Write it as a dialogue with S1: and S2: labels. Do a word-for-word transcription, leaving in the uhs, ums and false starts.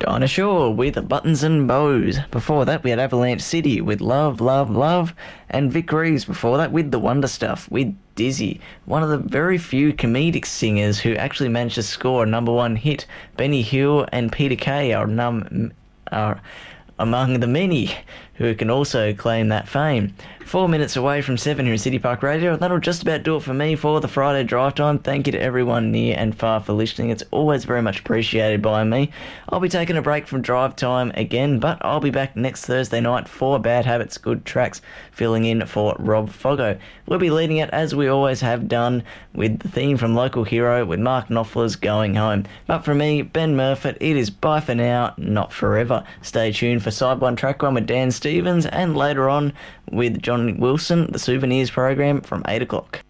S1: Dinah Shore with Buttons and Bows. Before that, we had Avalanche City with Love, Love, Love, and Vic Reeves before that with The Wonder Stuff with Dizzy. One of the very few comedic singers who actually managed to score a number one hit. Benny Hill and Peter Kay are, num- are among the many who can also claim that fame. Four minutes away from seven here at City Park Radio. That'll just about do it for me for the Friday Drive Time. Thank you to everyone near and far for listening. It's always very much appreciated by me. I'll be taking a break from Drive Time again, but I'll be back next Thursday night for Bad Habits, Good Tracks, filling in for Rob Foggo. We'll be leading it, as we always have done, with the theme from Local Hero with Mark Knopfler's Going Home. But for me, Ben Murfitt, it is bye for now, not forever. Stay tuned for Side one Track one with Dan Stevens, and later on with John Wilson, the Souvenirs program from eight o'clock.